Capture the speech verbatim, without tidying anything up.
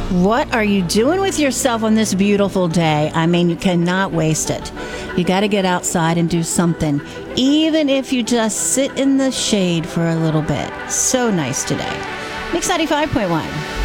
What are you doing with yourself on this beautiful day? I mean, you cannot waste it. You got to get outside and do something, even if you just sit in the shade for a little bit. So nice today. Mix ninety-five point one.